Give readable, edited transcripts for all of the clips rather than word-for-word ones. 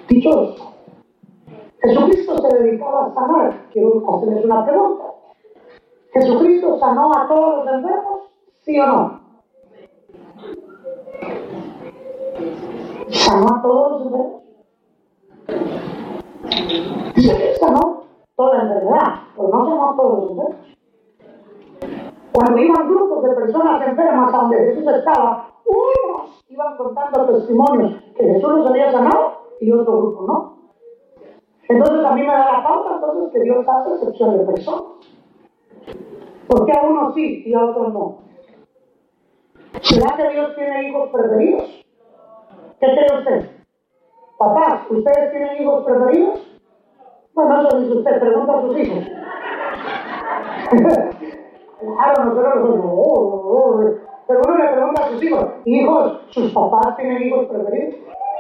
Dicho esto, Jesucristo se dedicaba a sanar. Quiero hacerles una pregunta. ¿Jesucristo sanó a todos los enfermos? ¿Sí o no? ¿Sanó a todos los enfermos? Dice que sanó toda la enfermedad, pero no sanó a todos los enfermos. Cuando iban grupos de personas enfermas a donde Jesús estaba, unos iban contando testimonios que Jesús los había sanado y otro grupo no. Entonces a mí me da la pauta entonces que Dios hace excepción de personas. ¿Por qué a unos sí y a otros no? ¿Será que Dios tiene hijos preferidos? ¿Qué cree usted? Papás, ¿ustedes tienen hijos preferidos? Bueno, eso dice usted, pregunta a sus hijos. Claro, nosotros no. Pero uno le pregunta a sus hijos, hijos, ¿sus papás tienen hijos preferidos?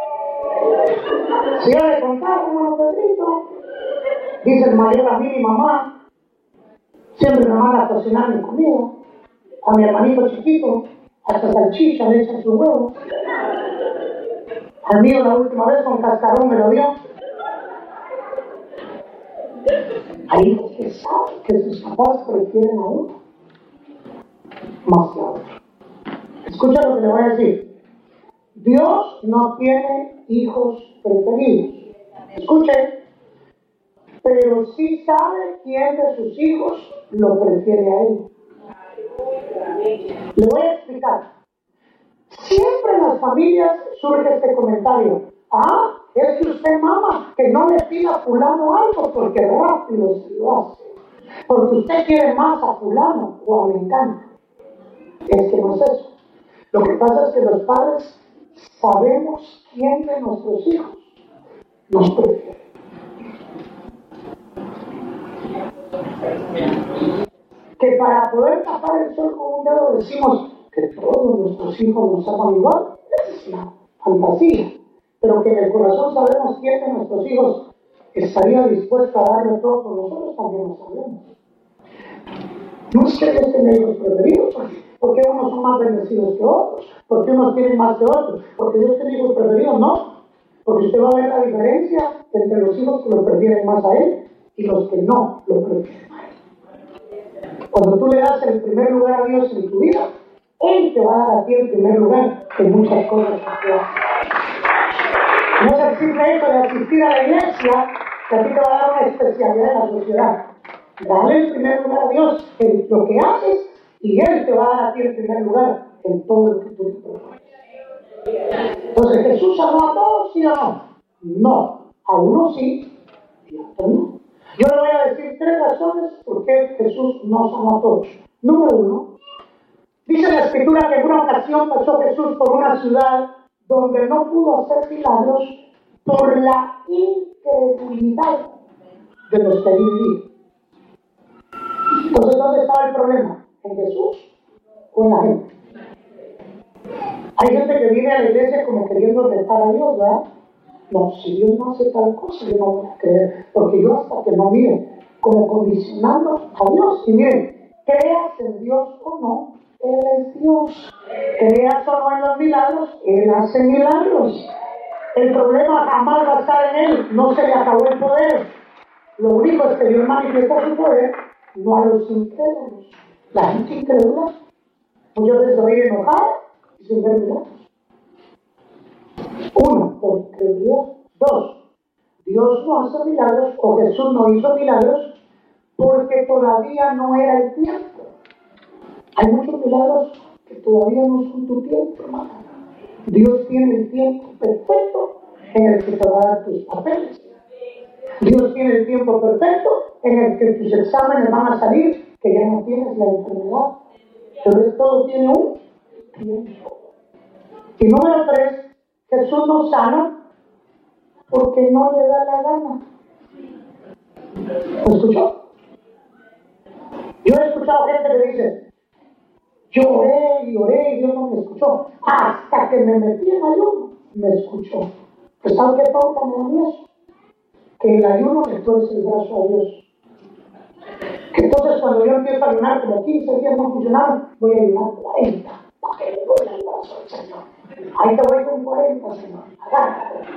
Si yo le contaba, hermano Pedrito, dice el mayor a mí, mi mamá, siempre me manda a cocinar mi comida, a mi hermanito chiquito, hasta salchicha le echa su huevo. Al mío la última vez con cascarón me lo dio. Hay hijos que saben que sus papás prefieren a uno más que a otro. Escucha lo que le voy a decir. Dios no tiene hijos preferidos. Escuche, pero sí sabe quién de sus hijos lo prefiere a él. Le voy a explicar. Siempre en las familias surge este comentario. Es que usted, mamá, que no le pida a fulano algo porque rápido se lo hace. Porque usted quiere más a fulano o a mengano. Es que no es eso. Lo que pasa es que los padres sabemos quién de nuestros hijos nos prefiere. Que para poder tapar el sol con un dedo decimos que todos nuestros hijos nos aman igual, es una fantasía. Pero que en el corazón sabemos quién de nuestros hijos estaría dispuesto a darle todo por nosotros, también lo sabemos. No es que Dios tenga hijos preferidos, porque unos son más bendecidos que otros, porque unos tienen más que otros, porque Dios tiene hijos preferidos, no. Porque usted va a ver la diferencia entre los hijos que lo prefieren más a Él y los que no lo prefieren a Él. Cuando tú le das el primer lugar a Dios en tu vida, Él te va a dar a ti el primer lugar en muchas cosas que tú haces. No es el simple hecho de asistir a la iglesia que a ti te va a dar una especialidad en la sociedad. Dale el primer lugar a Dios en lo que haces y Él te va a dar a ti el primer lugar en todo lo que tú te propones. Entonces, ¿Jesús sanó a todos, sí o no? No. A unos sí y a otros no. Yo le voy a decir 3 razones por qué Jesús no sanó a todos. Número 1, dice la Escritura que en una ocasión pasó Jesús por una ciudad donde no pudo hacer milagros por la incredulidad de los que vivían. Entonces, ¿dónde estaba el problema? ¿En Jesús o en la gente? Hay gente que viene a la iglesia como queriendo retar a Dios, ¿verdad? No, si Dios no hace tal cosa, yo no voy a creer, porque yo hasta que no mire, como condicionando a Dios. Y miren, creas en Dios o no, Él es Dios. Creas o no en los milagros, Él hace milagros. El problema jamás va a estar en Él, no se le acabó el poder. Lo único es que Dios manifiesta su poder, no a los incrédulos. La gente incrédula muchas veces se va a ir enojada y sin ver milagros. 1, por incredulidad. 2, Dios no hace milagros o Jesús no hizo milagros porque todavía no era el tiempo. Hay muchos milagros que todavía no son tu tiempo, hermano. Dios tiene el tiempo perfecto en el que te va a dar tus papeles. Dios tiene el tiempo perfecto en el que tus exámenes van a salir, que ya no tienes la enfermedad. Entonces todo tiene un tiempo. Y número 3, Jesús no sana porque no le da la gana. ¿Lo escuchó? Yo he escuchado gente que dice, yo oré y Dios no me escuchó. Hasta que me metí en ayuno, me escuchó. Pues ¿sabe qué pauta me da Dios? Que el ayuno le tuerce el brazo a Dios. Que entonces cuando yo empiezo a ayunar, como 15 días no funcionaron, voy a ayunar 40. ¿Para qué le doy el brazo al Señor? Ahí te voy con 40, Señor. Agárrate.